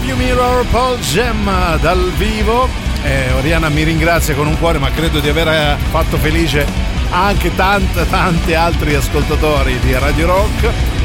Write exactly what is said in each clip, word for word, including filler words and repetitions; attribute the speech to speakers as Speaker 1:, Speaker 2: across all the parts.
Speaker 1: You Mirror, Paul Jam dal vivo. eh, Oriana mi ringrazia con un cuore, ma credo di aver fatto felice anche tante tante altri ascoltatori di Radio Rock.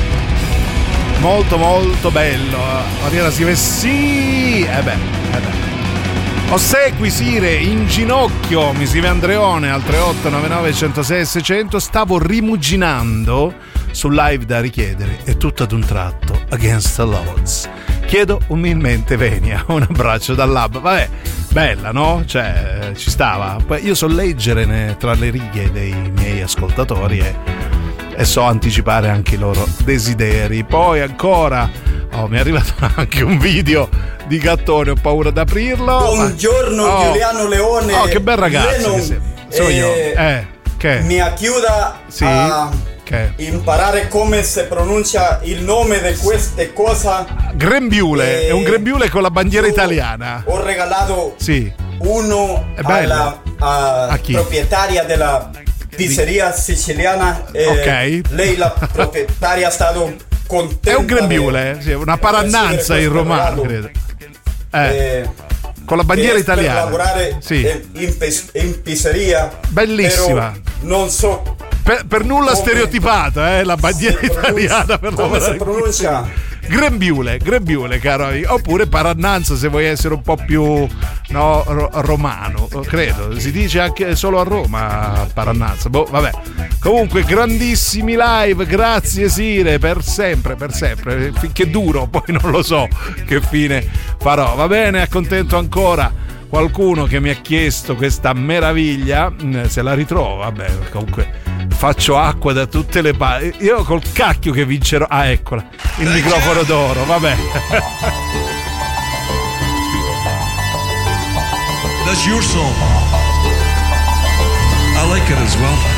Speaker 1: Molto molto bello. Oriana si vede, sì, e eh beh, eh beh. Ossequi Sire in ginocchio, mi scrive Andreone al tre otto nove nove uno zero sei sei zero zero. Stavo rimuginando sul live da richiedere e tutto ad un tratto Against the Odds. Chiedo umilmente venia, un abbraccio dal lab. Vabbè, bella, no? Cioè, ci stava. Poi io so leggere ne, tra le righe dei miei ascoltatori e, e so anticipare anche i loro desideri. Poi ancora, oh, mi è arrivato anche un video di Gattone, ho paura di aprirlo.
Speaker 2: Buongiorno,
Speaker 1: oh.
Speaker 2: Giuliano Leone.
Speaker 1: Oh, che bel ragazzo
Speaker 2: Lennon,
Speaker 1: che sei. Sono
Speaker 2: eh,
Speaker 1: io. Eh, che?
Speaker 2: Mi aiuta
Speaker 1: sì?
Speaker 2: a
Speaker 1: che?
Speaker 2: imparare come si pronuncia il nome di queste cose.
Speaker 1: Grembiule, eh, è un grembiule con la bandiera italiana.
Speaker 2: Ho regalato
Speaker 1: sì.
Speaker 2: uno alla a
Speaker 1: a chi?
Speaker 2: proprietaria della pizzeria siciliana. Eh,
Speaker 1: ok.
Speaker 2: Lei, la proprietaria, è stato contenta.
Speaker 1: È un grembiule, sì, una parannanza in romano, credo. Eh.
Speaker 2: Eh,
Speaker 1: con la bandiera italiana.
Speaker 2: Per lavorare
Speaker 1: sì.
Speaker 2: in, in pizzeria.
Speaker 1: Bellissima.
Speaker 2: Non so.
Speaker 1: Per, per nulla come, stereotipata, eh, la bandiera italiana per
Speaker 2: come
Speaker 1: lavorare.
Speaker 2: si pronuncia?
Speaker 1: Grembiule, grembiule, caro amico. Oppure parannanza, se vuoi essere un po' più no, ro- romano, credo. Si dice anche solo a Roma parannanza. Boh, vabbè. Comunque, grandissimi live, grazie Sire, per sempre, per sempre. Finché duro, poi non lo so che fine farò. Va bene, accontento ancora qualcuno che mi ha chiesto questa meraviglia. Se la ritrovo, vabbè, comunque faccio acqua da tutte le parti. Io col cacchio che vincerò. Ah, eccola, il microfono d'oro, vabbè.
Speaker 3: That's your song. I like it as well.